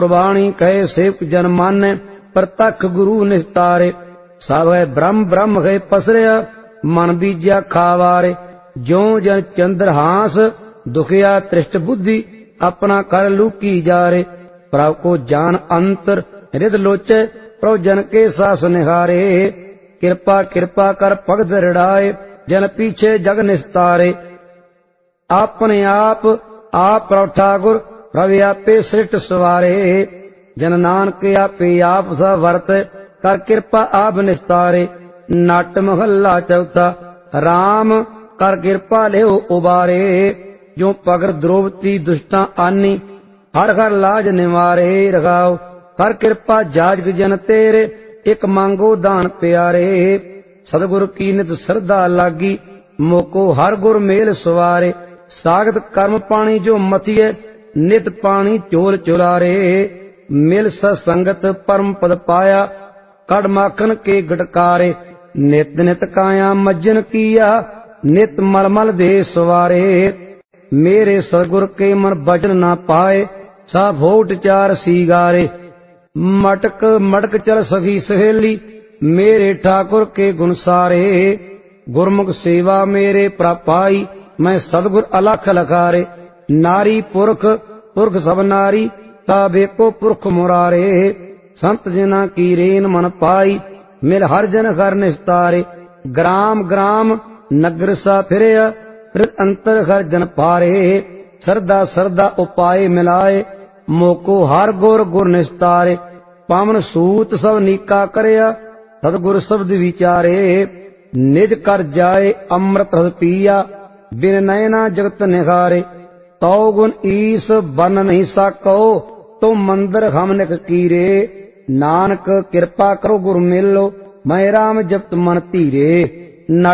प्रवाणी कहे सेवक जन माने, प्रतख गुरु निस्तारे। सब है ब्रह्म ब्रह्म है पसरिया, मन बीजा खावारे। ज्यों जन चंद्र हास, दुखिया त्रिष्ट बुद्धि, अपना कर लूकी जारे। प्रभु को जान अंतर हृद लोचे, प्रभु जन के सास निहारे। कृपा कृपा कर भगत रड़ाए, जन पीछे जग निस्तारे। अपने आप प्रभु ठाकुर, प्रभु आपे सृष्ट सवारे। जन नानक आपे आप सा वर्त, कर कृपा आप निस्तारे। नट महला चौथा, राम कर कृपा ले उबारे। जो पगर द्रौपदी दुष्टा आनी, हर हर लाज निवारे। रखाओ कर कृपा जाजग जन तेरे, एक मांगो दान प्यारे। सतगुरु की नित श्रद्धा लागी, मोको हर गुर मेल सवारे। सागत कर्म पानी जो मथिए, नित पानी चोल चुलारे। मिल सत्संगत परम पद पाया, कड़ माखन के गटकारे। नित नित काया मज्जन किया, नित मलमल दे सवारे। मेरे सतगुर के मन बचन ना पाए, सा भोट चार सीगारे। मटक मटक चल सखी सहेली, मेरे ठाकुर के गुण सारे। गुरमुख सेवा मेरे प्रापाई, मैं सतगुर अलख लखारे। नारी पुरख पुरख सब नारी, ताबे को पुरख मुरारे। संत जना की रेन मन पाई, मिल हर जन घर निस्तारे। ग्राम ग्राम नगर सा फिरया, फिर अंतर घर जन पारे। सरदा सरदा उपाय मिलाए, मोको हर गुर गुर निस्तारे। पावन सूत सब नीका करया, सतगुर शब्द विचारे। निज कर जाए अमृत रस पिया, बिन नयना जगत निहारे। तौ गुण ईस बन नहीं साको, तो मंदिर हम निक कीरे। नानक कृपा करो गुरु मिलो, मैं राम जपत मन धीरे।